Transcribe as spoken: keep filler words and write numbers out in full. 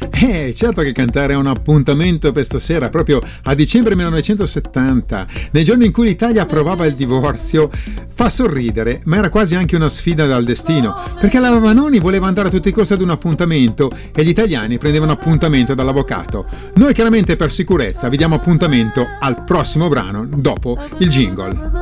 Eh, certo che cantare è un appuntamento per stasera, proprio a dicembre millenovecentosettanta, nei giorni in cui l'Italia approvava il divorzio. Fa sorridere, ma era quasi anche una sfida dal destino, perché la Vanoni voleva andare a tutti i costi ad un appuntamento e gli italiani prendevano appuntamento dall'avvocato. Noi chiaramente per sicurezza vi diamo appuntamento al prossimo brano dopo il jingle.